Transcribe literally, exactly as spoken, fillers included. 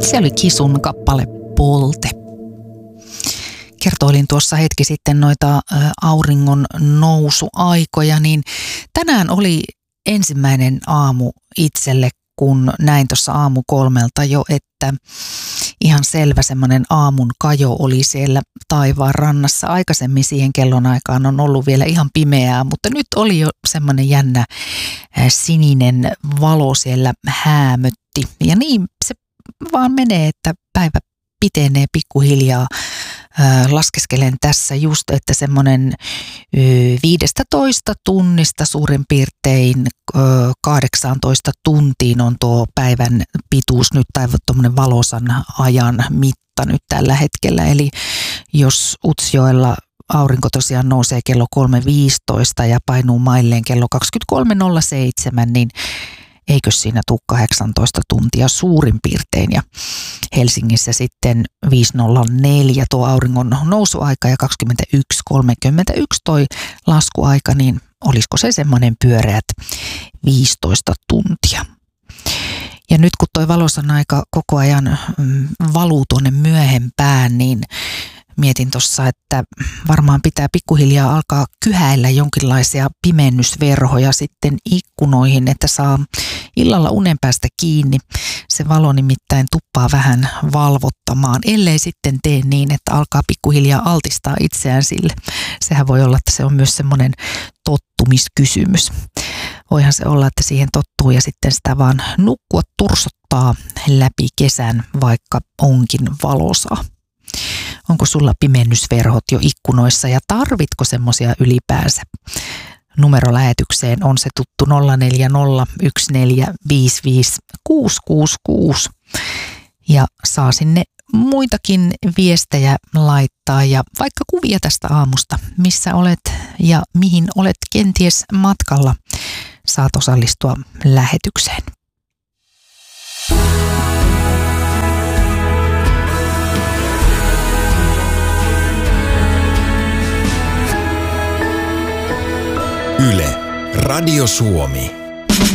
Se oli Kisun kappale Polte. Kertoilin tuossa hetki sitten noita auringon nousuaikoja, niin tänään oli ensimmäinen aamu itselle, kun näin tuossa aamu kolmelta jo, että ihan selvä semmoinen aamun kajo oli siellä taivaan rannassa. Aikaisemmin siihen kellonaikaan on ollut vielä ihan pimeää, mutta nyt oli jo semmoinen jännä sininen valo siellä häämötti. Ja niin se vaan menee, että päivä pitenee pikkuhiljaa. Laskeskelen tässä just, että semmoinen viidestätoista tunnista suurin piirtein kahdeksantoista tuntiin on tuo päivän pituus nyt, tai tuommoinen valosan ajan mitta nyt tällä hetkellä. Eli jos Utsjoella aurinko tosiaan nousee kello kolme viisitoista ja painuu mailleen kello kaksikymmentäkolme nolla seitsemän, niin eikö siinä tule kahdeksantoista tuntia suurin piirtein, ja Helsingissä sitten viisi nolla neljä tuo auringon nousuaika ja kaksikymmentäyksi kolmekymmentäyksi toi laskuaika, niin olisiko se semmoinen pyöreät viisitoista tuntia. Ja nyt kun toi valosan aika koko ajan valuu tuonne myöhempään, niin mietin tuossa, että varmaan pitää pikkuhiljaa alkaa kyhäillä jonkinlaisia pimennysverhoja sitten ikkunoihin, että saa illalla unen päästä kiinni. Se valo nimittäin tuppaa vähän valvottamaan, ellei sitten tee niin, että alkaa pikkuhiljaa altistaa itseään sille. Sehän voi olla, että se on myös semmoinen tottumiskysymys. Voihan se olla, että siihen tottuu ja sitten sitä vaan nukkua tursottaa läpi kesän, vaikka onkin valosaa. Onko sulla pimennysverhot jo ikkunoissa ja tarvitko semmoisia ylipäänsä? Numero lähetykseen on se tuttu nolla neljä nolla yksi neljä viisi viisi kuusi kuusi kuusi. Ja saa sinne muitakin viestejä laittaa ja vaikka kuvia tästä aamusta, missä olet ja mihin olet kenties matkalla, saat osallistua lähetykseen. Yle, Radio Suomi.